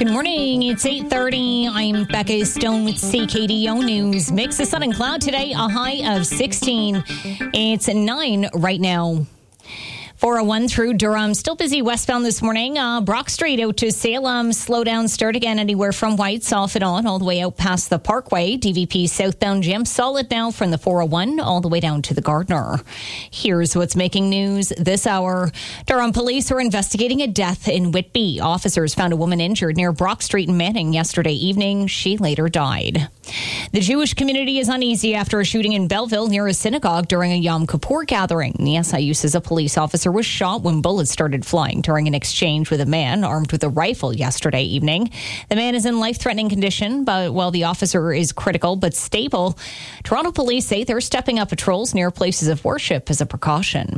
Good morning. It's 8:30. I'm Becca Stone with CKDO News. Mix of sun and cloud today, a high of 16. It's 9 right now. 401 through Durham. Still busy westbound this morning. Brock Street out to Salem. Slow down, start again anywhere from Whites off and on, all the way out past the Parkway. DVP southbound jam solid now from the 401 all the way down to the Gardner. Here's what's making news this hour. Durham police are investigating a death in Whitby. Officers found a woman injured near Brock Street in Manning yesterday evening. She later died. The Jewish community is uneasy after a shooting in Belleville near a synagogue during a Yom Kippur gathering. The SIU says a police officer was shot when bullets started flying during an exchange with a man armed with a rifle yesterday evening. The man is in life-threatening condition, but while the officer is critical but stable, Toronto police say they're stepping up patrols near places of worship as a precaution.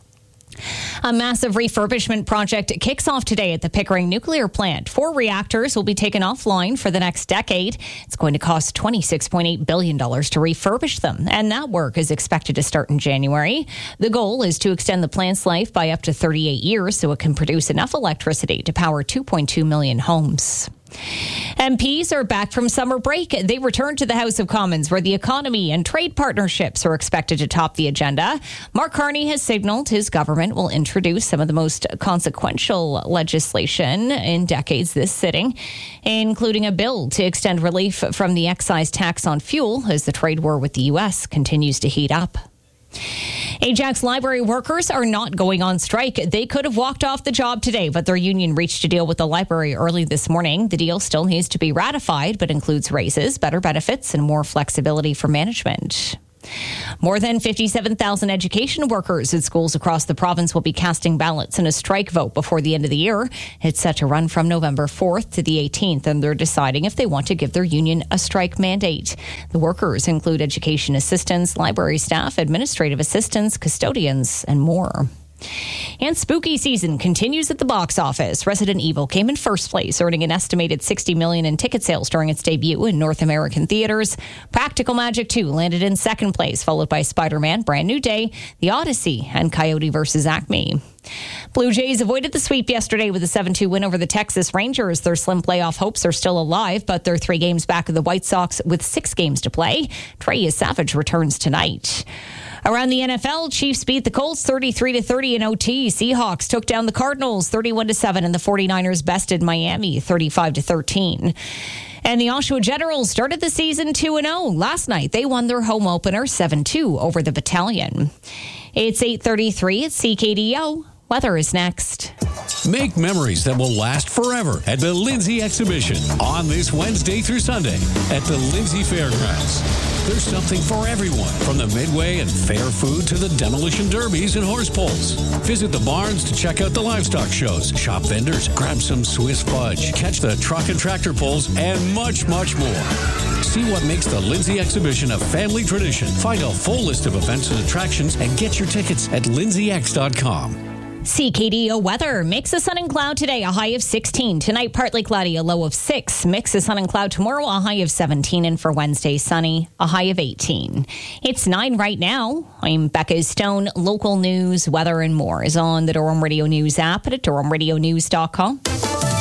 A massive refurbishment project kicks off today at the Pickering nuclear plant. 4 reactors will be taken offline for the next decade. It's going to cost $26.8 billion to refurbish them, and that work is expected to start in January. The goal is to extend the plant's life by up to 38 years so it can produce enough electricity to power 2.2 million homes. MPs are back from summer break. They return to the House of Commons, where the economy and trade partnerships are expected to top the agenda. Mark Carney has signaled his government will introduce some of the most consequential legislation in decades this sitting, including a bill to extend relief from the excise tax on fuel as the trade war with the U.S. continues to heat up. Ajax library workers are not going on strike. They could have walked off the job today, but their union reached a deal with the library early this morning. The deal still needs to be ratified, but includes raises, better benefits, and more flexibility for management. More than 57,000 education workers at schools across the province will be casting ballots in a strike vote before the end of the year. It's set to run from November 4th to the 18th, and they're deciding if they want to give their union a strike mandate. The workers include education assistants, library staff, administrative assistants, custodians, and more. And spooky season continues at the box office. Resident Evil came in first place, earning an estimated $60 million in ticket sales during its debut in North American theaters. Practical Magic 2 landed in second place, followed by Spider-Man, Brand New Day, The Odyssey, and Coyote vs. Acme. Blue Jays avoided the sweep yesterday with a 7-2 win over the Texas Rangers. Their slim playoff hopes are still alive, but they're 3 games back of the White Sox with 6 games to play. Trey Savage returns tonight. Around the NFL, Chiefs beat the Colts 33-30 in OT. Seahawks took down the Cardinals 31-7, and the 49ers bested Miami 35-13. And the Oshawa Generals started the season 2-0. Last night, they won their home opener 7-2 over the Battalion. It's 8:33 at CKDO. Weather is next. Make memories that will last forever at the Lindsay Exhibition on this Wednesday through Sunday at the Lindsay Fairgrounds. There's something for everyone, from the Midway and fair food to the demolition derbies and horse pulls. Visit the barns to check out the livestock shows, shop vendors, grab some Swiss fudge, catch the truck and tractor pulls, and much, much more. See what makes the Lindsay Exhibition a family tradition. Find a full list of events and attractions and get your tickets at lindsayx.com. CKDO weather. Mix of sun and cloud today, a high of 16. Tonight, partly cloudy, a low of 6. Mix of sun and cloud tomorrow, a high of 17. And for Wednesday, sunny, a high of 18. It's 9 right now. I'm Becca Stone. Local news, weather, and more is on the Durham Radio News app and at durhamradionews.com.